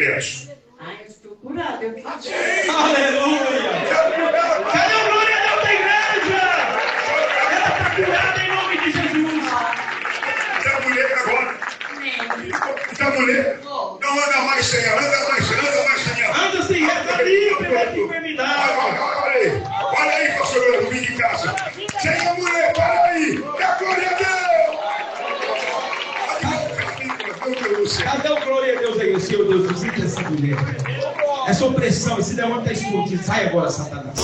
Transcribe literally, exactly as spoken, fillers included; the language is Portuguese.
ingresso. Ai, eu estou curada, eu acredito. Aleluia! Cadê a glória a Deus da igreja? Ela está curada em nome de Jesus. Está mulher agora. Está mulher. Não anda mais sem ela, anda mais, anda mais sem ela. Anda sem ela, está livre da enfermidade. Olha, olha aí, olha aí, pastor, eu vim de casa. Sem a mulher, para aí. Dá glória a Deus. Cadê o glória a Deus aí, Senhor Deus? Visita essa mulher. Essa opressão, esse demônio está escondido. Sai agora, Satanás.